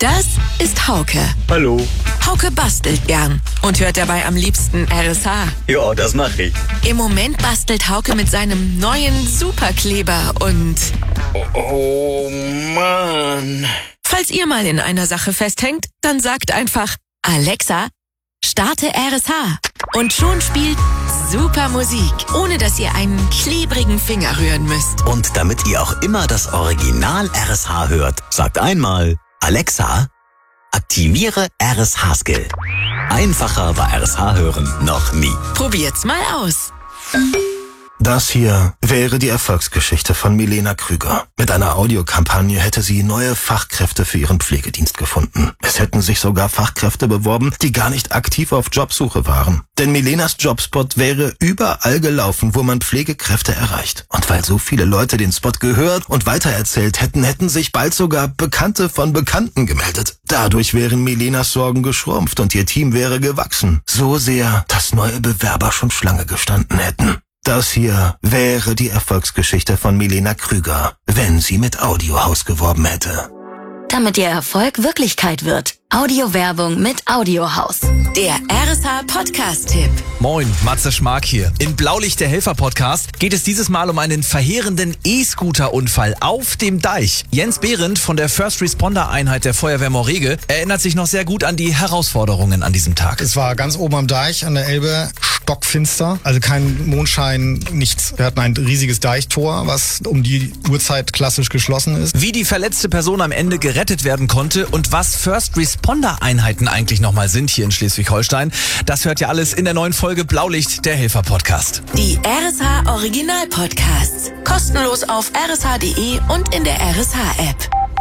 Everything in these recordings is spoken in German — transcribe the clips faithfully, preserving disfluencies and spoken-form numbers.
Das ist Hauke. Hallo. Hauke bastelt gern und hört dabei am liebsten R S H. Ja, das mache ich. Im Moment bastelt Hauke mit seinem neuen Superkleber und... Oh, oh Mann. Falls ihr mal in einer Sache festhängt, dann sagt einfach, Alexa, starte R S H. Und schon spielt super Musik, ohne dass ihr einen klebrigen Finger rühren müsst. Und damit ihr auch immer das Original R S H hört, sagt einmal, Alexa, aktiviere R S H-Skill. Einfacher war R S H hören noch nie. Probiert's mal aus. Das hier wäre die Erfolgsgeschichte von Milena Krüger. Mit einer Audiokampagne hätte sie neue Fachkräfte für ihren Pflegedienst gefunden. Es hätten sich sogar Fachkräfte beworben, die gar nicht aktiv auf Jobsuche waren. Denn Milenas Jobspot wäre überall gelaufen, wo man Pflegekräfte erreicht. Und weil so viele Leute den Spot gehört und weitererzählt hätten, hätten sich bald sogar Bekannte von Bekannten gemeldet. Dadurch wären Milenas Sorgen geschrumpft und ihr Team wäre gewachsen. So sehr, dass neue Bewerber schon Schlange gestanden hätten. Das hier wäre die Erfolgsgeschichte von Milena Krüger, wenn sie mit Audiohaus geworben hätte. Damit ihr Erfolg Wirklichkeit wird. Audiowerbung mit Audiohaus. Der R S H-Podcast-Tipp. Moin, Matze Schmark hier. In Blaulicht der Helfer-Podcast geht es dieses Mal um einen verheerenden E-Scooter-Unfall auf dem Deich. Jens Behrendt von der First-Responder-Einheit der Feuerwehr Morege erinnert sich noch sehr gut an die Herausforderungen an diesem Tag. Es war ganz oben am Deich an der Elbe, stockfinster, also kein Mondschein, nichts. Wir hatten ein riesiges Deichtor, was um die Uhrzeit klassisch geschlossen ist. Wie die verletzte Person am Ende gerettet werden konnte und was First-Responder-Einheiten eigentlich nochmal sind hier in Schleswig-Holstein, das hört ihr alles in der neuen Folge Blaulicht, der Helfer-Podcast. Die R S H-Original-Podcasts. Kostenlos auf r s h punkt d e und in der R S H-App.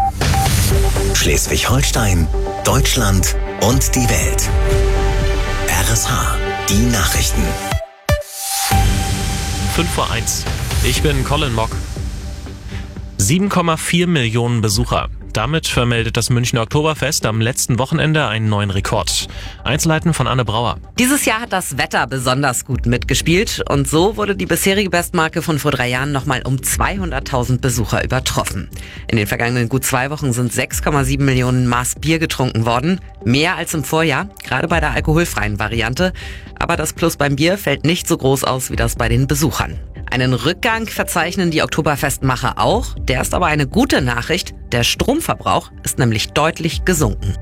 Schleswig-Holstein, Deutschland und die Welt. R S H, die Nachrichten. fünf vor eins. Ich bin Colin Mock. sieben Komma vier Millionen Besucher. Damit vermeldet das Münchner Oktoberfest am letzten Wochenende einen neuen Rekord. Einzelheiten von Anne Brauer. Dieses Jahr hat das Wetter besonders gut mitgespielt und so wurde die bisherige Bestmarke von vor drei Jahren nochmal um zweihunderttausend Besucher übertroffen. In den vergangenen gut zwei Wochen sind sechs Komma sieben Millionen Maß Bier getrunken worden. Mehr als im Vorjahr, gerade bei der alkoholfreien Variante. Aber das Plus beim Bier fällt nicht so groß aus wie das bei den Besuchern. Einen Rückgang verzeichnen die Oktoberfestmacher auch. Der ist aber eine gute Nachricht. Der Stromverbrauch ist nämlich deutlich gesunken.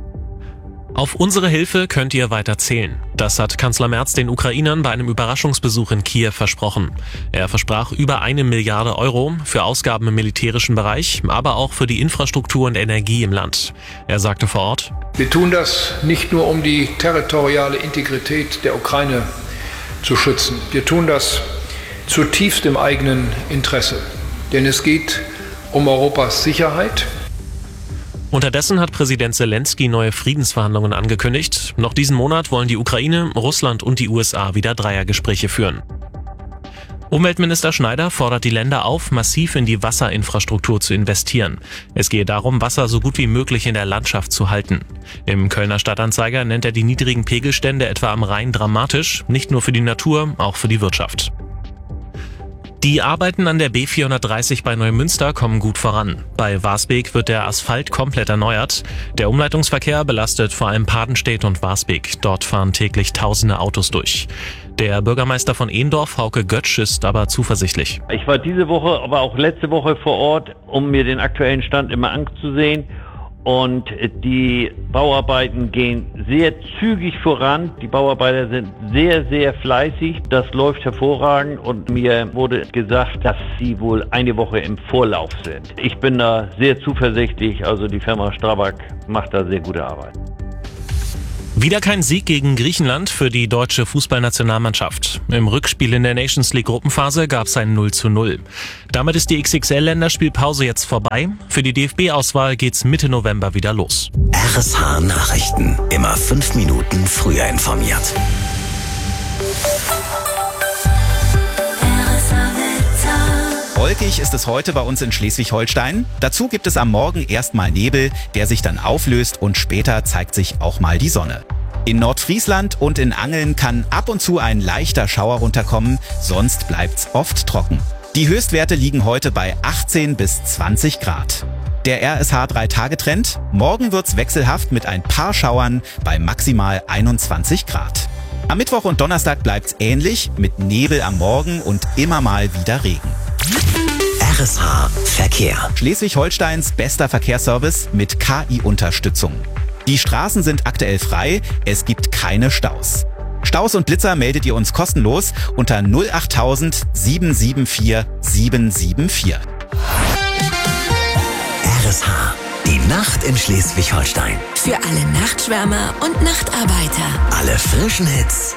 Auf unsere Hilfe könnt ihr weiter zählen. Das hat Kanzler Merz den Ukrainern bei einem Überraschungsbesuch in Kiew versprochen. Er versprach über eine Milliarde Euro für Ausgaben im militärischen Bereich, aber auch für die Infrastruktur und Energie im Land. Er sagte vor Ort: Wir tun das nicht nur, um die territoriale Integrität der Ukraine zu schützen. Wir tun das zutiefst im eigenen Interesse. Denn es geht um Europas Sicherheit. Unterdessen hat Präsident Zelensky neue Friedensverhandlungen angekündigt. Noch diesen Monat wollen die Ukraine, Russland und die U S A wieder Dreiergespräche führen. Umweltminister Schneider fordert die Länder auf, massiv in die Wasserinfrastruktur zu investieren. Es gehe darum, Wasser so gut wie möglich in der Landschaft zu halten. Im Kölner Stadtanzeiger nennt er die niedrigen Pegelstände etwa am Rhein dramatisch, nicht nur für die Natur, auch für die Wirtschaft. Die Arbeiten an der B vierhundertdreißig bei Neumünster kommen gut voran. Bei Warsbeek wird der Asphalt komplett erneuert. Der Umleitungsverkehr belastet vor allem Padenstedt und Warsbeek. Dort fahren täglich tausende Autos durch. Der Bürgermeister von Ehendorf, Hauke Götsch, ist aber zuversichtlich. Ich war diese Woche, aber auch letzte Woche vor Ort, um mir den aktuellen Stand immer anzusehen. Und die Bauarbeiten gehen sehr zügig voran. Die Bauarbeiter sind sehr, sehr fleißig. Das läuft hervorragend und mir wurde gesagt, dass sie wohl eine Woche im Vorlauf sind. Ich bin da sehr zuversichtlich. Also die Firma Strabag macht da sehr gute Arbeit. Wieder kein Sieg gegen Griechenland für die deutsche Fußballnationalmannschaft. Im Rückspiel in der Nations League Gruppenphase gab es ein null zu null. Damit ist die X X L-Länderspielpause jetzt vorbei. Für die D F B-Auswahl geht's Mitte November wieder los. R S H Nachrichten. Immer fünf Minuten früher informiert. Wolkig ist es heute bei uns in Schleswig-Holstein. Dazu gibt es am Morgen erstmal Nebel, der sich dann auflöst und später zeigt sich auch mal die Sonne. In Nordfriesland und in Angeln kann ab und zu ein leichter Schauer runterkommen, sonst bleibt's oft trocken. Die Höchstwerte liegen heute bei achtzehn bis zwanzig Grad. Der R S H drei Tage Trend. Morgen wird's wechselhaft mit ein paar Schauern bei maximal einundzwanzig Grad. Am Mittwoch und Donnerstag bleibt's ähnlich mit Nebel am Morgen und immer mal wieder Regen. R S H Verkehr. Schleswig-Holsteins bester Verkehrsservice mit K I-Unterstützung. Die Straßen sind aktuell frei, es gibt keine Staus. Staus und Blitzer meldet ihr uns kostenlos unter null acht tausend sieben sieben vier sieben sieben vier. R S H. Die Nacht in Schleswig-Holstein. Für alle Nachtschwärmer und Nachtarbeiter. Alle frischen Hits